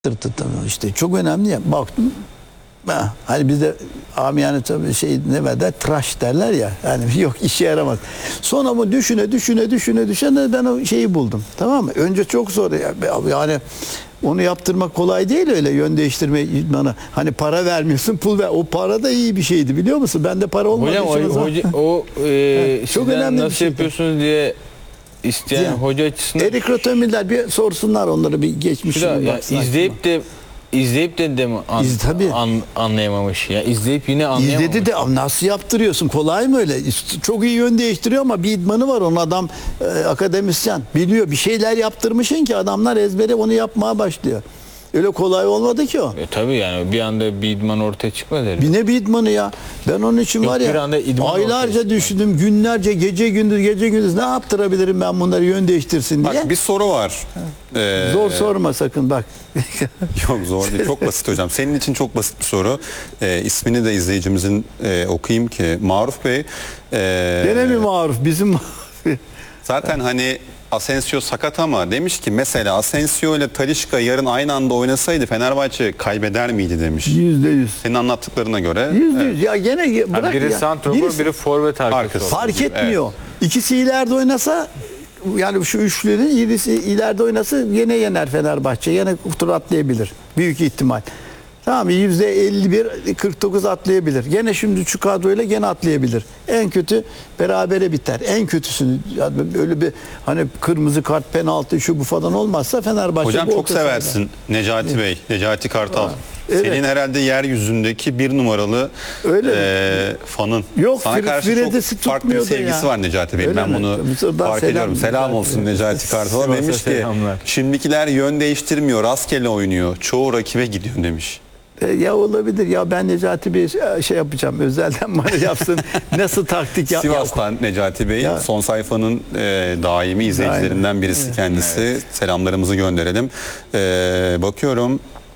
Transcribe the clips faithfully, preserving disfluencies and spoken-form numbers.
İşte çok önemli ya. Baktım. Ha, hani bizde amiyane tabii şey ne var der, tıraş derler ya. Yani yok, işe yaramaz. Sonra bu düşüne düşüne düşüne düşüne ben o şeyi buldum. Tamam mı? Önce çok zor ya. Yani onu yaptırmak kolay değil, öyle yön değiştirme bana. Hani para vermiyorsun, pul ver. O para da iyi bir şeydi, biliyor musun? Bende para olmadığı hocam, için o, hoca, o e, çok önemli nasıl yapıyorsunuz diye isteyen yani, hoca açısından. Erik Rotemiller bir sorsunlar, onları bir geçmişini ya, izleyip de izleyip de de mi an, İz, tabii. An, anlayamamış ya, izleyip yine anlayamamış. İzledi de nasıl yaptırıyorsun, kolay mı öyle? Çok iyi yön değiştiriyor ama bir idmanı var onun, adam e, akademisyen biliyor, bir şeyler yaptırmışsın ki adamlar ezbere onu yapmaya başlıyor. Öyle kolay olmadı ki o. E, tabii yani bir anda bir idman ortaya çıkmadı. Bir ne bir idmanı ya. Ben onun için Yok, var ya aylarca düşündüm, günlerce, gece gündüz gece gündüz ne yaptırabilirim ben bunları yön değiştirsin diye. Bak, bir soru var. Ee, Zor sorma sakın bak. Yok, zor değil. Çok basit hocam. Senin için çok basit bir soru. Ee, ismini de izleyicimizin e, okuyayım ki. Maruf Bey. E, Gene mi Maruf? Bizim Maruf. Zaten hani Asensio sakat ama demiş ki mesela Asensio ile Talisca yarın aynı anda oynasaydı Fenerbahçe kaybeder miydi demiş. Yüzde yüz. Senin anlattıklarına göre. Yüzde Evet. yüz. Ya gene bırak Yani biri ya. santrofor, Birisi- biri forvet arkası. Arkası. Fark etmiyor. Evet. İkisi ileride oynasa, yani şu üçlünün birisi ileride oynasa yine yener Fenerbahçe. Yine tur atlayabilir. Büyük ihtimal. Tamam, yüzde elli bir kırk dokuz atlayabilir. Gene şimdi şu kadroyla gene atlayabilir. En kötü berabere biter. En kötüsünü, yani öyle bir hani kırmızı kart, penaltı şu bu falan olmazsa Fenerbahçe. Hocam bu çok orta sahada. seversin Necati Evet. Bey, Necati Kartal. Aa, evet. Senin herhalde yeryüzündeki bir numaralı Öyle e, fanın. Yok, Sana Fre- karşı Fredesi çok farklı bir tutmuyordu sevgisi ya. var Necati Bey. Öyle Ben mi? bunu Ben fark selam- ediyorum. Selam olsun Necati Kartal'a. Sivas'a Demiş ki selamlar. şimdikiler yön değiştirmiyor, rastgele oynuyor. Çoğu rakibe gidiyor demiş. E, Ya olabilir ya, ben Necati Bey şey yapacağım, özelden bana yapsın, nasıl taktik yap. Sivas'tan Necati Bey, Ya. Son Sayfanın e, daimi izleyicilerinden birisi Evet. kendisi. Evet. Selamlarımızı gönderelim. E, bakıyorum.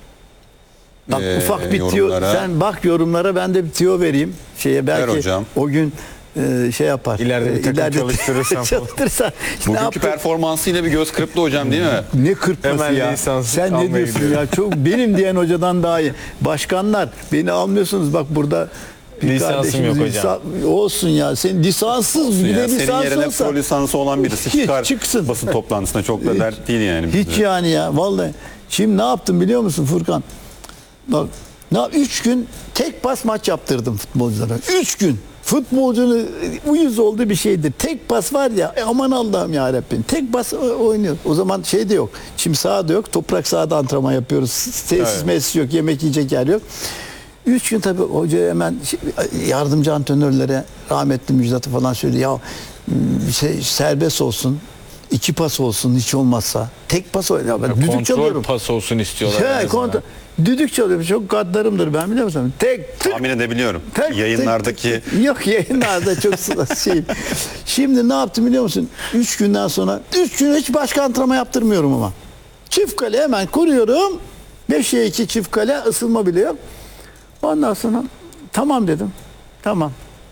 Bak, e, ufak bir tiyo, yorumlara. sen bak yorumlara, ben de bir tiyo vereyim. Şeye belki hocam. o gün e, şey yapar. İleride bir E, takım çalıştırırsan falan. çalıştırırsan. İşte ne Bugünkü yaptın? performansıyla bir göz kırptı hocam, değil mi? Ne kırpması Hemen ya. lisans Sen ne almaya diyorsun gidiyorum. ya? Çok benim diyen hocadan daha iyi. Başkanlar beni almıyorsunuz, bak burada bir Lisansım kardeşimiz yok hocam. lisa- olsun ya. Sen lisanssız, bir Ya, de senin lisans yerine olsa. pro lisansı olan birisi Hiç çıkar çıksın. basın toplantısına, çok da dert değil yani. Hiç bizde. yani ya, vallahi. Şimdi ne yaptım biliyor musun Furkan? Bak, ne yap- üç gün tek pas maç yaptırdım futbolculara. Üç gün. Futbolcunun uyuz olduğu bir şeydir. Tek pas var ya, e, aman Allah'ım ya Rabbim. Tek pas o- oynuyor. O zaman şey de yok. Çim saha da yok. Toprak sahada antrenman yapıyoruz. Tesis Evet. mesis yok. Yemek yiyecek yer yok. Üç gün tabii hoca hemen şey, yardımcı antrenörlere, rahmetli Müjdat'ı falan söyledi. Ya şey, serbest olsun. İki pas olsun hiç olmazsa. Tek pas oynuyor. Ben düdük Kontrol çalıyorum. pas olsun istiyorlar. Şey, en azından. kontrol. Düdük çalıyorum. Çok gaddarımdır ben, biliyor musun? Tek tık. Tahmin edebiliyorum. tek, Yayınlardaki tık, tık. Yok, yayınlarda çok şey. Şimdi ne yaptım biliyor musun? Üç günden sonra, üç gün hiç başka antrenman yaptırmıyorum ama. Çift kale hemen kuruyorum. Beşe iki çift kale, ısınma bile yok. Ondan sonra tamam dedim. Tamam.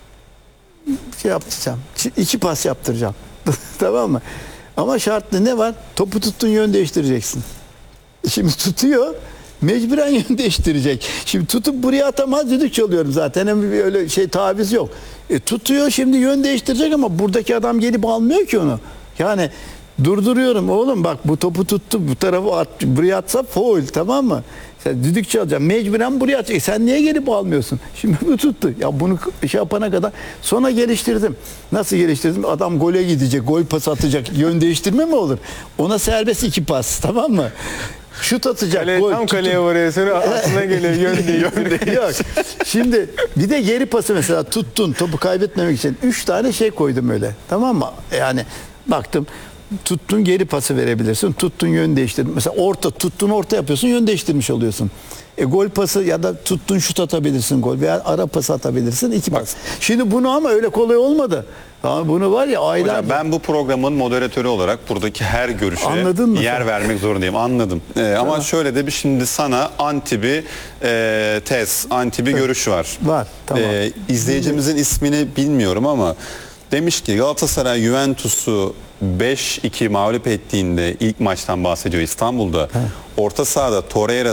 Şey yapacağım. Çi- iki pas yaptıracağım. Tamam mı? Ama şartlı ne var? Topu tuttun, yön değiştireceksin. Şimdi tutuyor, mecburen yön değiştirecek. Şimdi tutup buraya atamaz, düdük çalıyorum zaten. Hem bir öyle şey taviz yok. E, tutuyor, şimdi yön değiştirecek ama buradaki adam gelip almıyor ki onu. Yani durduruyorum, oğlum bak bu topu tuttu, bu tarafı at, buraya atsa foul, tamam mı? Sen düdük çalacaksın, mecburen buraya atacak. E, sen niye gelip almıyorsun? Şimdi bu tuttu. Ya bunu şey yapana kadar sonra geliştirdim. Nasıl geliştirdim? Adam gole gidecek, gol pas atacak. Yön değiştirme mi olur? Ona serbest iki pas, tamam mı? Şut atacak. Kale, gol, tam tutup- kaleye vuruyor, sonra aklına geliyor yön değil, yön değil. Yok. Şimdi bir de geri pası mesela tuttun, topu kaybetmemek için üç tane şey koydum öyle. Tamam mı? Yani baktım, tuttun geri pası verebilirsin. Tuttun yön değiştirdin. Mesela orta, tuttun orta yapıyorsun, yön değiştirmiş oluyorsun. E, gol pası ya da tuttun şut atabilirsin, gol veya ara pası atabilirsin, iki pas. Şimdi bunu ama öyle kolay olmadı. Ama bunu var ya aylar. Hocam, ben bu programın moderatörü olarak buradaki her görüşe Anladın mı yer sen? vermek zorundayım. Anladım. Ee, ama şöyle de bir şimdi sana anti bir e, tez, anti bir görüş var. Var, tamam. Ee, izleyicimizin ismini bilmiyorum ama Demiş ki Galatasaray Juventus'u beş iki mağlup ettiğinde ilk maçtan bahsediyor İstanbul'da. Orta sahada Torreira